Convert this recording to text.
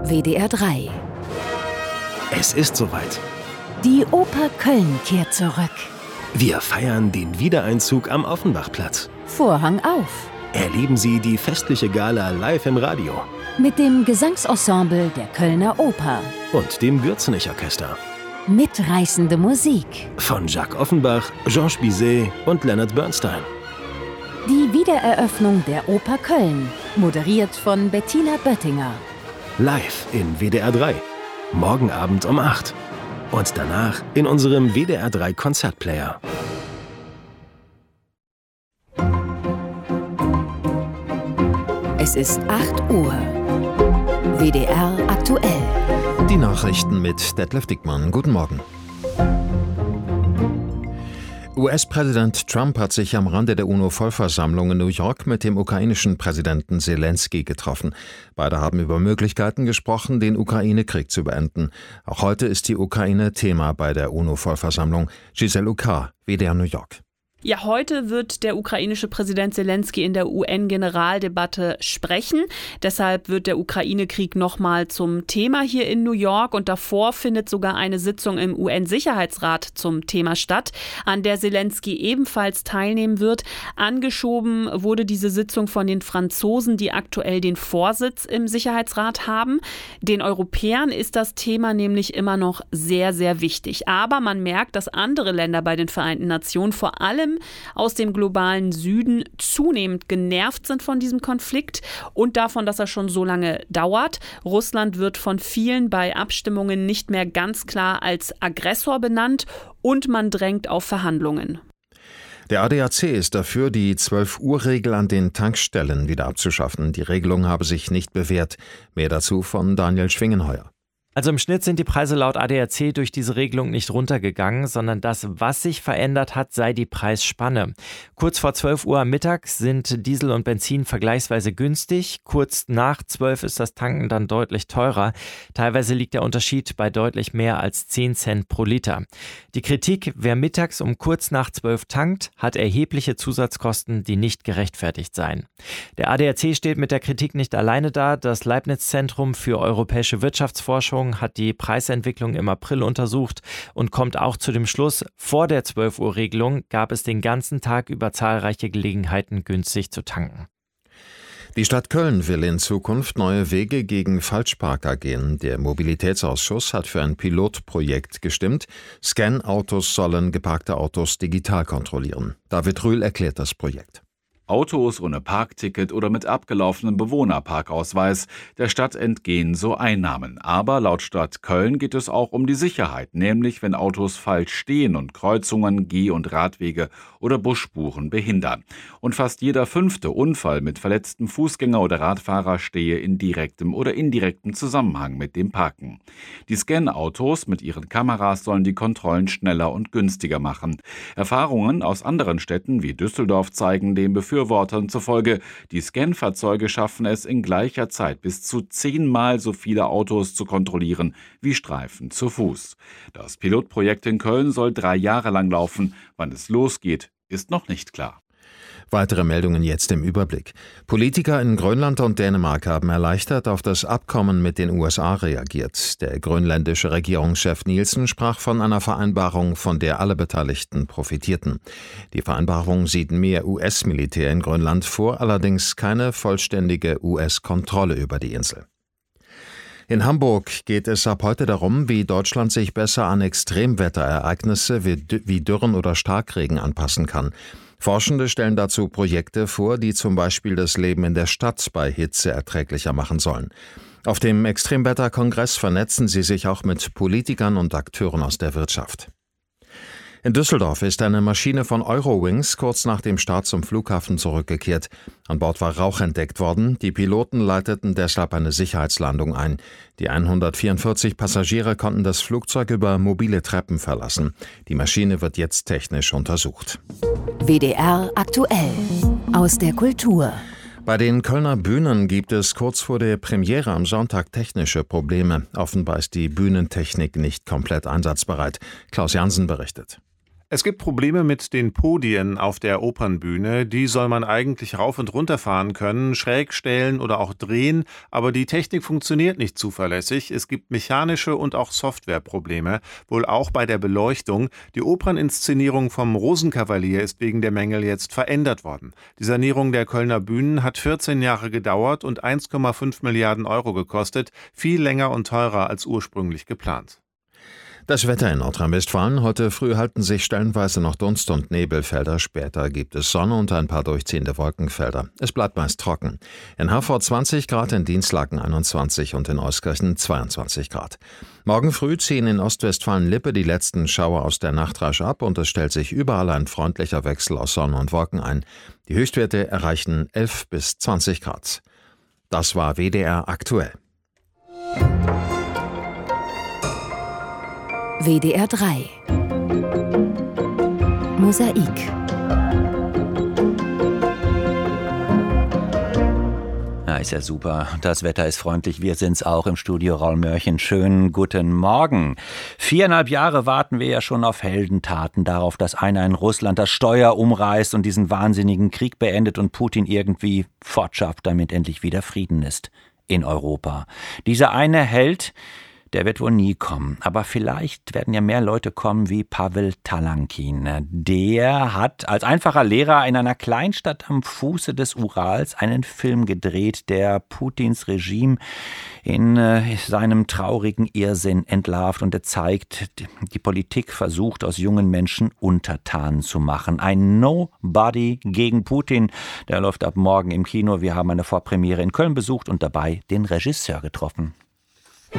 WDR 3. Es ist soweit. Die Oper Köln kehrt zurück. Wir feiern den Wiedereinzug am Offenbachplatz. Vorhang auf. Erleben Sie die festliche Gala live im Radio. Mit dem Gesangsensemble der Kölner Oper. Und dem Gürzenich-Orchester. Mitreißende Musik. Von Jacques Offenbach, Georges Bizet und Leonard Bernstein. Die Wiedereröffnung der Oper Köln. Moderiert von Bettina Böttinger. Live in WDR 3. Morgen Abend um 8. Und danach in unserem WDR 3 Konzertplayer. Es ist 8 Uhr. WDR aktuell. Die Nachrichten mit Detlef Dickmann. Guten Morgen. US-Präsident Trump hat sich am Rande der UNO-Vollversammlung in New York mit dem ukrainischen Präsidenten Selenskyj getroffen. Beide haben über Möglichkeiten gesprochen, den Ukraine-Krieg zu beenden. Auch heute ist die Ukraine Thema bei der UNO-Vollversammlung. Giselle Ukar, WDR New York. Ja, heute wird der ukrainische Präsident Selenskyj in der UN-Generaldebatte sprechen. Deshalb wird der Ukraine-Krieg nochmal zum Thema hier in New York. Und davor findet sogar eine Sitzung im UN-Sicherheitsrat zum Thema statt, an der Selenskyj ebenfalls teilnehmen wird. Angeschoben wurde diese Sitzung von den Franzosen, die aktuell den Vorsitz im Sicherheitsrat haben. Den Europäern ist das Thema nämlich immer noch sehr, sehr wichtig. Aber man merkt, dass andere Länder bei den Vereinten Nationen, vor allem aus dem globalen Süden, zunehmend genervt sind von diesem Konflikt und davon, dass er schon so lange dauert. Russland wird von vielen bei Abstimmungen nicht mehr ganz klar als Aggressor benannt und man drängt auf Verhandlungen. Der ADAC ist dafür, die 12-Uhr-Regel an den Tankstellen wieder abzuschaffen. Die Regelung habe sich nicht bewährt. Mehr dazu von Daniel Schwingenheuer. Also im Schnitt sind die Preise laut ADAC durch diese Regelung nicht runtergegangen, sondern das, was sich verändert hat, sei die Preisspanne. Kurz vor 12 Uhr mittags sind Diesel und Benzin vergleichsweise günstig. Kurz nach 12 ist das Tanken dann deutlich teurer. Teilweise liegt der Unterschied bei deutlich mehr als 10 Cent pro Liter. Die Kritik, wer mittags um kurz nach 12 tankt, hat erhebliche Zusatzkosten, die nicht gerechtfertigt seien. Der ADAC steht mit der Kritik nicht alleine da. Das Leibniz-Zentrum für europäische Wirtschaftsforschung hat die Preisentwicklung im April untersucht und kommt auch zu dem Schluss, vor der 12-Uhr-Regelung gab es den ganzen Tag über zahlreiche Gelegenheiten, günstig zu tanken. Die Stadt Köln will in Zukunft neue Wege gegen Falschparker gehen. Der Mobilitätsausschuss hat für ein Pilotprojekt gestimmt. Scan-Autos sollen geparkte Autos digital kontrollieren. David Rühl erklärt das Projekt. Autos ohne Parkticket oder mit abgelaufenem Bewohnerparkausweis. Der Stadt entgehen so Einnahmen. Aber laut Stadt Köln geht es auch um die Sicherheit, nämlich wenn Autos falsch stehen und Kreuzungen, Geh- und Radwege oder Busspuren behindern. Und fast jeder 5. Unfall mit verletztem Fußgänger oder Radfahrer stehe in direktem oder indirektem Zusammenhang mit dem Parken. Die Scan-Autos mit ihren Kameras sollen die Kontrollen schneller und günstiger machen. Erfahrungen aus anderen Städten wie Düsseldorf zeigen den Befürwortern zufolge, die Scan-Fahrzeuge schaffen es in gleicher Zeit bis zu 10-mal so viele Autos zu kontrollieren wie Streifen zu Fuß. Das Pilotprojekt in Köln soll 3 Jahre lang laufen. Wann es losgeht, ist noch nicht klar. Weitere Meldungen jetzt im Überblick. Politiker in Grönland und Dänemark haben erleichtert auf das Abkommen mit den USA reagiert. Der grönländische Regierungschef Nielsen sprach von einer Vereinbarung, von der alle Beteiligten profitierten. Die Vereinbarung sieht mehr US-Militär in Grönland vor, allerdings keine vollständige US-Kontrolle über die Insel. In Hamburg geht es ab heute darum, wie Deutschland sich besser an Extremwetterereignisse wie Dürren oder Starkregen anpassen kann. Forschende stellen dazu Projekte vor, die zum Beispiel das Leben in der Stadt bei Hitze erträglicher machen sollen. Auf dem Extremwetterkongress vernetzen sie sich auch mit Politikern und Akteuren aus der Wirtschaft. In Düsseldorf ist eine Maschine von Eurowings kurz nach dem Start zum Flughafen zurückgekehrt. An Bord war Rauch entdeckt worden. Die Piloten leiteten deshalb eine Sicherheitslandung ein. Die 144 Passagiere konnten das Flugzeug über mobile Treppen verlassen. Die Maschine wird jetzt technisch untersucht. WDR aktuell. Aus der Kultur. Bei den Kölner Bühnen gibt es kurz vor der Premiere am Sonntag technische Probleme. Offenbar ist die Bühnentechnik nicht komplett einsatzbereit. Klaus Jansen berichtet. Es gibt Probleme mit den Podien auf der Opernbühne. Die soll man eigentlich rauf und runter fahren können, schräg stellen oder auch drehen, aber die Technik funktioniert nicht zuverlässig. Es gibt mechanische und auch Softwareprobleme, wohl auch bei der Beleuchtung. Die Operninszenierung vom Rosenkavalier ist wegen der Mängel jetzt verändert worden. Die Sanierung der Kölner Bühnen hat 14 Jahre gedauert und 1,5 Milliarden Euro gekostet, viel länger und teurer als ursprünglich geplant. Das Wetter in Nordrhein-Westfalen. Heute früh halten sich stellenweise noch Dunst- und Nebelfelder. Später gibt es Sonne und ein paar durchziehende Wolkenfelder. Es bleibt meist trocken. In Herford 20 Grad, in Dinslaken 21 und in Euskirchen 22 Grad. Morgen früh ziehen in Ostwestfalen-Lippe die letzten Schauer aus der Nacht rasch ab und es stellt sich überall ein freundlicher Wechsel aus Sonne und Wolken ein. Die Höchstwerte erreichen 11 bis 20 Grad. Das war WDR aktuell. WDR 3 Mosaik. Ja, ist ja super. Das Wetter ist freundlich. Wir sind's auch im Studio Raul Mörchen. Schönen guten Morgen. 4,5 Jahre warten wir ja schon auf Heldentaten, darauf, dass einer in Russland das Steuer umreißt und diesen wahnsinnigen Krieg beendet und Putin irgendwie fortschafft, damit endlich wieder Frieden ist in Europa. Dieser eine Held, der wird wohl nie kommen. Aber vielleicht werden ja mehr Leute kommen wie Pawel Talankin. Der hat als einfacher Lehrer in einer Kleinstadt am Fuße des Urals einen Film gedreht, der Putins Regime in seinem traurigen Irrsinn entlarvt. Und er zeigt, die Politik versucht, aus jungen Menschen Untertanen zu machen. Ein Nobody gegen Putin. Der läuft ab morgen im Kino. Wir haben eine Vorpremiere in Köln besucht und dabei den Regisseur getroffen.